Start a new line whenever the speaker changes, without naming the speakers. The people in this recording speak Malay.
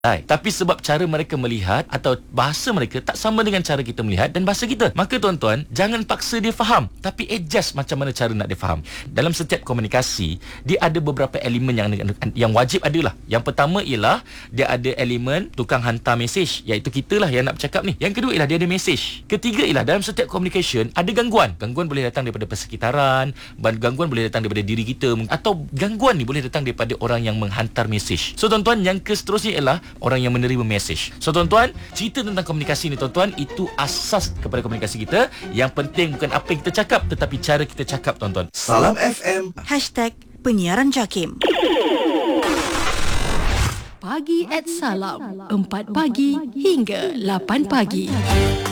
Tapi sebab cara mereka melihat atau bahasa mereka tak sama dengan cara kita melihat dan bahasa kita, maka tuan-tuan jangan paksa dia faham, tapi adjust macam mana cara nak dia faham. Dalam setiap komunikasi, dia ada beberapa elemen yang wajib adalah. Yang pertama ialah dia ada elemen tukang hantar mesej, iaitu kita lah yang nak bercakap ni. Yang kedua ialah dia ada mesej. Ketiga ialah dalam setiap communication ada gangguan. Gangguan boleh datang daripada persekitaran, gangguan boleh datang daripada diri kita, atau gangguan ni boleh datang daripada orang yang menghantar mesej. So tuan-tuan, yang seterusnya ialah orang yang menerima mesej. So tuan-tuan, cerita tentang komunikasi ni tuan-tuan, itu asas kepada komunikasi kita. Yang penting bukan apa yang kita cakap, tetapi cara kita cakap tuan-tuan.
Salam FM
#Penyiaran JAKIM.
Pagi @Salam 4 pagi hingga 8 pagi.